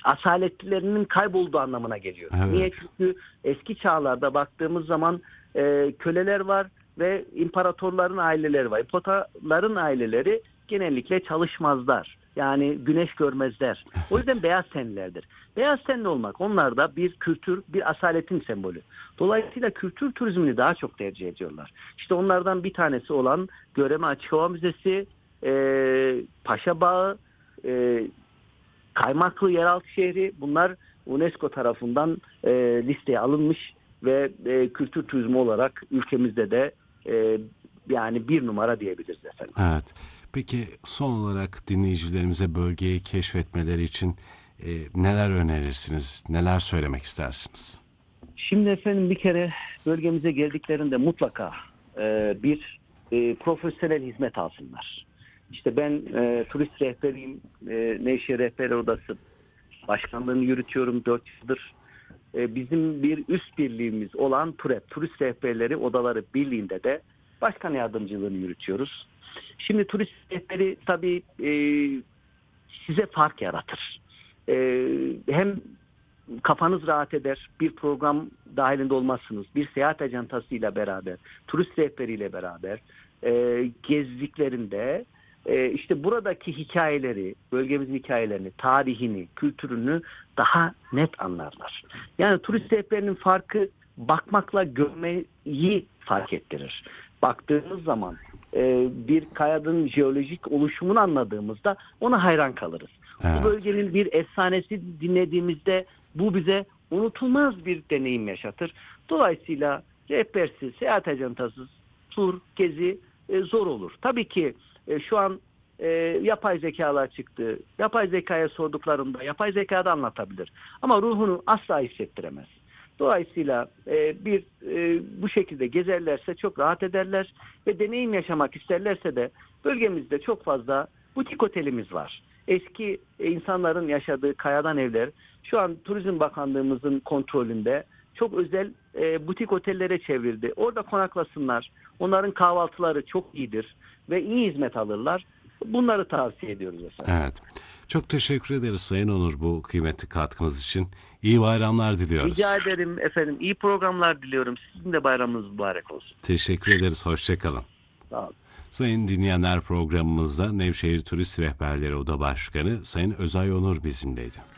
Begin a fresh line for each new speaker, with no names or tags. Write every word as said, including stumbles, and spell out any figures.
asaletlerinin kaybolduğu anlamına geliyor.
Evet.
Niye? Çünkü eski çağlarda baktığımız zaman e, köleler var ve imparatorların aileleri var. İmparatorların aileleri genellikle çalışmazlar. Yani güneş görmezler.
Evet.
O yüzden beyaz tenlilerdir. Beyaz tenli olmak onlarda bir kültür, bir asaletin sembolü. Dolayısıyla kültür turizmini daha çok tercih ediyorlar. İşte onlardan bir tanesi olan Göreme Açık Hava Müzesi, e, Paşa Bağı, e, Kaymaklı Yeraltı Şehri, bunlar UNESCO tarafından e, listeye alınmış ve e, kültür turizmi olarak ülkemizde de e, yani bir numara diyebiliriz efendim.
Evet. Peki son olarak dinleyicilerimize bölgeyi keşfetmeleri için e, neler önerirsiniz, neler söylemek istersiniz?
Şimdi efendim bir kere bölgemize geldiklerinde mutlaka e, bir e, profesyonel hizmet alsınlar. İşte ben e, turist rehberiyim, e, Nevşehir Rehber Odası başkanlığını yürütüyorum dört yıldır. E, bizim bir üst birliğimiz olan TUREP, Turist Rehberleri Odaları Birliği'nde de başkan yardımcılığını yürütüyoruz. Şimdi turist rehberi tabii e, size fark yaratır. E, hem kafanız rahat eder, bir program dahilinde olmazsınız. Bir seyahat ajantasıyla beraber, turist rehberiyle beraber e, gezdiklerinde e, işte buradaki hikayeleri, bölgemizin hikayelerini, tarihini, kültürünü daha net anlarlar. Yani turist rehberinin farkı bakmakla görmeyi fark ettirir. Baktığımız zaman e, bir kayanın jeolojik oluşumunu anladığımızda ona hayran kalırız.
Evet.
Bu bölgenin bir efsanesi dinlediğimizde bu bize unutulmaz bir deneyim yaşatır. Dolayısıyla rehbersiz, seyahat ajantasız tur, gezi e, zor olur. Tabii ki e, şu an e, yapay zekalar çıktı. Yapay zekaya sorduklarında yapay zeka da anlatabilir. Ama ruhunu asla hissettiremez. Dolayısıyla e, bir e, bu şekilde gezerlerse çok rahat ederler ve deneyim yaşamak isterlerse de bölgemizde çok fazla butik otelimiz var. Eski e, insanların yaşadığı kayadan evler şu an Turizm Bakanlığımızın kontrolünde çok özel e, butik otellere çevrildi. Orada konaklasınlar. Onların kahvaltıları çok iyidir ve iyi hizmet alırlar. Bunları tavsiye ediyoruz efendim.
Evet. Çok teşekkür ederiz Sayın Onur bu kıymetli katkınız için. İyi bayramlar diliyoruz.
Rica ederim efendim. İyi programlar diliyorum. Sizin de bayramınız mübarek olsun.
Teşekkür ederiz. Hoşçakalın.
Sağ olun.
Sayın dinleyenler, programımızda Nevşehir Turist Rehberleri Oda Başkanı Sayın Özay Onur bizimleydi.